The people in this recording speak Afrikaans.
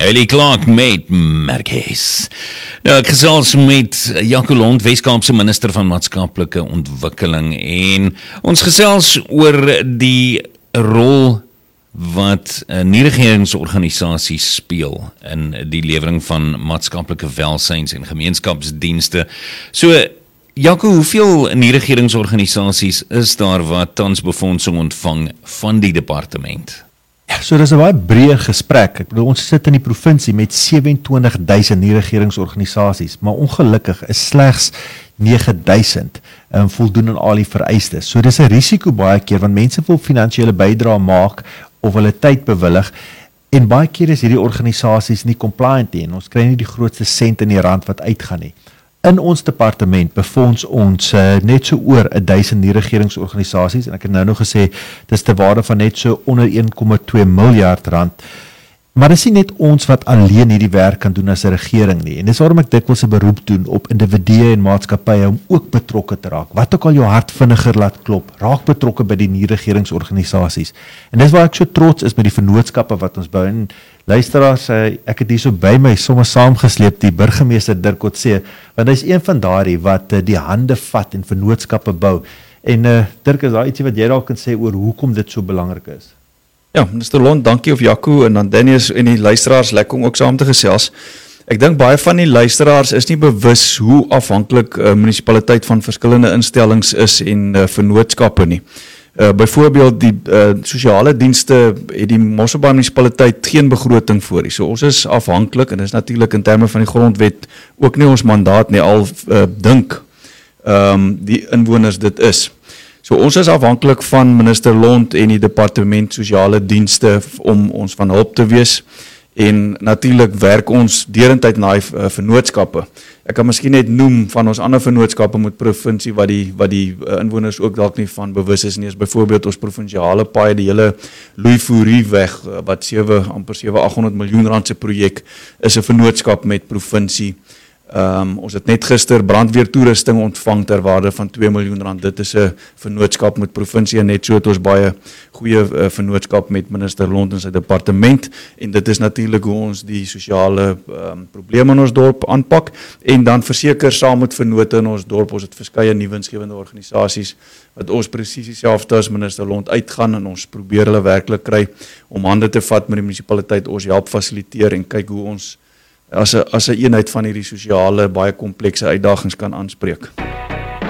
Ellie Clark met Marques. Nou, ek gesels met Jaco Lont, Weskaapse minister van maatskaplike ontwikkeling, en ons gesels oor die rol wat nie-regeringsorganisasies speel in die lewering van maatskaplike welsyns en gemeenskapsdienste. So, Jaco, hoeveel nie-regeringsorganisasies is daar wat tans befondsing ontvang van die departement? Ja, so dis 'n baie breë gesprek. Ek bedoel, ons sit in die provinsie met 27,000 nie-regeringsorganisasies, maar ongelukkig is slegs 9,000 voldoen aan al die vereistes. So dis 'n risiko baie keer, want mense wil finansiële bydrae maak of hulle tyd bewillig, en baie keer is hierdie organisasies nie compliant nie, en ons kry nie die grootste sent in die rand wat uitgaan nie. In ons departement befonds ons net so oor 1000 nie-regeringsorganisasies, en ek het nou nog gesê, dis te waarde van net so onder 1,2 miljard rand. Maar dis nie net ons wat alleen hierdie werk kan doen as 'n regering nie, en dis waarom ek dikwels 'n beroep doen op individue en maatskappye om ook betrokke te raak. Wat ook al jou hart vinniger laat klop, raak betrokke by die nie-regeringsorganisasies. En dis waar ek so trots is met die vennootskappe wat ons bou. En luisteraars, ek het hier so by my sommer saamgesleep die burgemeester Dirk Coetzee, want hy is een van daardie wat die hande vat en vennootskappe bou. En Dirk, is daar ietsie wat jy dalk kan sê oor hoekom dit so belangrik is? Ja, minister Lont, dankie of Jaco en dan Dennis en die luisteraars, lekker om ook saam te gesels. Ek dink baie van die luisteraars is nie bewus hoe afhanklik munisipaliteit van verskillende instellings is en vennootskappe nie. Byvoorbeeld die sosiale dienste het die Mosselbaai munisipaliteit geen begroting voor nie. So ons is afhanklik, en dis natuurlik in terme van die grondwet ook nie ons mandaat nie, al dink die inwoners dit is. So ons is afhanklik van minister Lont en die departement sosiale dienste om ons van hulp te wees, en natuurlik werk ons derentyd na die vennootskappe. Ek kan miskien net noem van ons ander vennootskappe met provinsie wat die inwoners ook dalk nie van bewus is nie, is byvoorbeeld ons provinsiale paaie, die hele Louis Fourie weg, wat amper 700-800 miljoen rand se projek is 'n vennootskap met provinsie. Ons het net gister brandweertoerusting ontvang ter waarde van 2 miljoen rand. Dit is 'n vennootskap met provinsie, en net so het ons baie goeie vennootskap met minister Lont en sy departement, en dit is natuurlik hoe ons die sosiale probleme in ons dorp aanpak, en dan verseker saam met vennote in ons dorp. Ons het verskeie nuwensgewende organisasies wat ons presies dieselfde as minister Lont uitgaan, en ons probeer hulle werklik kry om hande te vat met die munisipaliteit, ons help fasiliteer en kyk hoe ons as 'n eenheid van hierdie sosiale baie komplekse uitdagings kan aanspreek.